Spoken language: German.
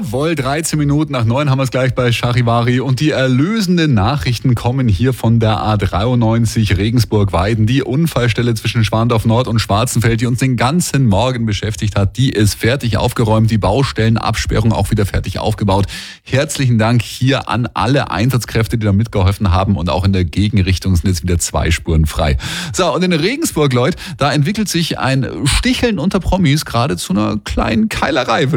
Jawohl, 13 Minuten nach 9 haben wir es gleich bei Charivari. Und die erlösenden Nachrichten kommen hier von der A93 Regensburg-Weiden. Die Unfallstelle zwischen Schwandorf Nord und Schwarzenfeld, die uns den ganzen Morgen beschäftigt hat, die ist fertig aufgeräumt. Die Baustellenabsperrung auch wieder fertig aufgebaut. Herzlichen Dank hier an alle Einsatzkräfte, die da mitgeholfen haben. Und auch in der Gegenrichtung sind jetzt wieder 2 Spuren frei. So, und in Regensburg, Leute, da entwickelt sich ein Sticheln unter Promis gerade zu einer kleinen Keilerei.